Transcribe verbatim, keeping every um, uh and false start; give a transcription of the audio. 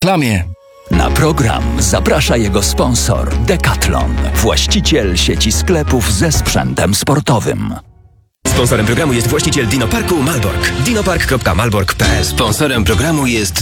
reklamie. Na program zaprasza jego sponsor Decathlon, właściciel sieci sklepów ze sprzętem sportowym. Sponsorem programu jest właściciel Dinoparku Malbork. dinopark kropka malbork kropka p l. Sponsorem programu jest